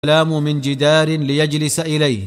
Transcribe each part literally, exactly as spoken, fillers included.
السلام من جدار ليجلس إليه،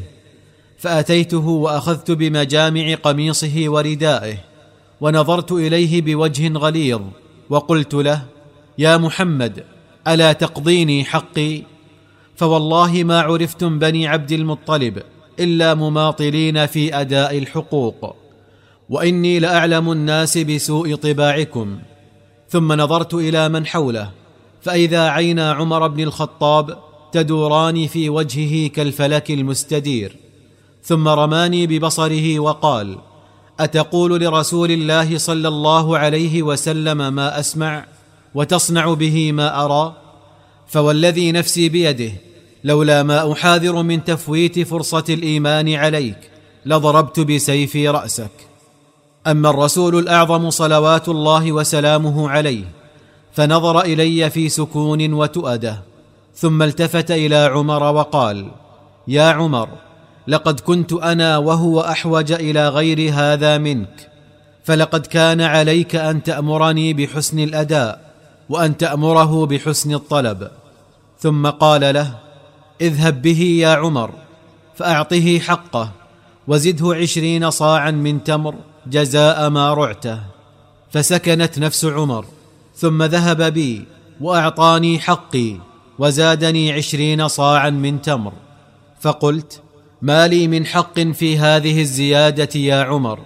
فأتيته وأخذت بمجامع قميصه وردائه، ونظرت إليه بوجه غليظ، وقلت له: يا محمد، ألا تقضيني حقي؟ فوالله ما عرفتم بني عبد المطلب إلا مماطلين في أداء الحقوق، وإني لأعلم الناس بسوء طباعكم. ثم نظرت إلى من حوله، فإذا عينا عمر بن الخطاب تدوران في وجهه كالفلك المستدير، ثم رماني ببصره وقال: أتقول لرسول الله صلى الله عليه وسلم ما أسمع وتصنع به ما أرى؟ فوالذي نفسي بيده، لولا ما أحاذر من تفويت فرصة الإيمان عليك لضربت بسيفي رأسك. أما الرسول الأعظم صلوات الله وسلامه عليه فنظر إلي في سكون وتؤده، ثم التفت إلى عمر وقال: يا عمر، لقد كنت أنا وهو أحوج إلى غير هذا منك، فلقد كان عليك أن تأمرني بحسن الأداء وأن تأمره بحسن الطلب. ثم قال له: اذهب به يا عمر فأعطه حقه، وزده عشرين صاعا من تمر جزاء ما رعته. فسكنت نفس عمر، ثم ذهب بي وأعطاني حقي وزادني عشرين صاعا من تمر. فقلت: ما لي من حق في هذه الزيادة يا عمر؟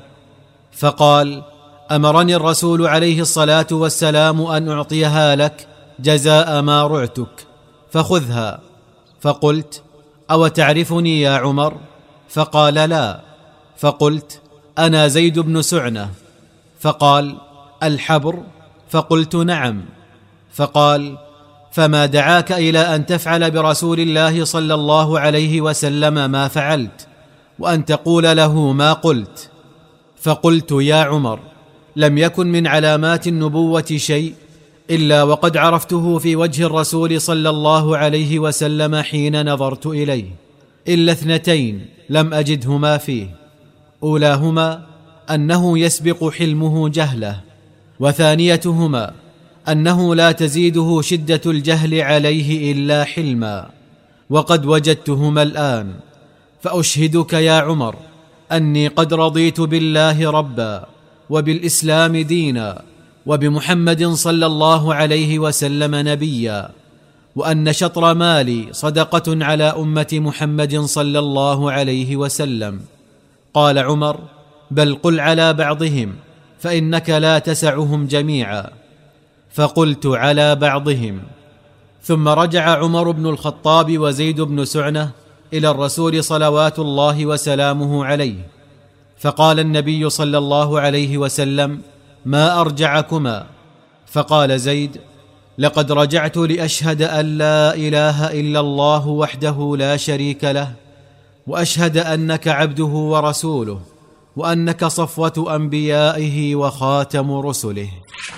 فقال: أمرني الرسول عليه الصلاة والسلام أن أعطيها لك جزاء ما رعتك، فخذها. فقلت: أو تعرفني يا عمر؟ فقال: لا. فقلت: أنا زيد بن سعنة. فقال: الحبر؟ فقلت: نعم. فقال: فما دعاك إلى أن تفعل برسول الله صلى الله عليه وسلم ما فعلت، وأن تقول له ما قلت؟ فقلت: يا عمر، لم يكن من علامات النبوة شيء إلا وقد عرفته في وجه الرسول صلى الله عليه وسلم حين نظرت إليه، إلا اثنتين لم أجدهما فيه: أولاهما أنه يسبق حلمه جهله، وثانيتهما أنه لا تزيده شدة الجهل عليه إلا حلما، وقد وجدتهما الآن. فأشهدك يا عمر أني قد رضيت بالله ربا، وبالإسلام دينا، وبمحمد صلى الله عليه وسلم نبيا، وأن شطر مالي صدقة على أمة محمد صلى الله عليه وسلم. قال عمر: بل قل على بعضهم، فإنك لا تسعهم جميعا. فقلت: على بعضهم. ثم رجع عمر بن الخطاب وزيد بن سعنة إلى الرسول صلوات الله وسلامه عليه، فقال النبي صلى الله عليه وسلم: ما أرجعكما؟ فقال زيد: لقد رجعت لأشهد أن لا إله إلا الله وحده لا شريك له، وأشهد أنك عبده ورسوله، وأنك صفوة أنبيائه وخاتم رسله.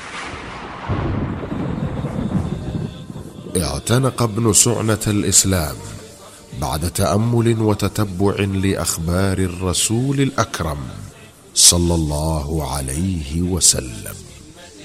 اعتنق ابن سعنة الإسلام بعد تأمل وتتبع لأخبار الرسول الأكرم صلى الله عليه وسلم.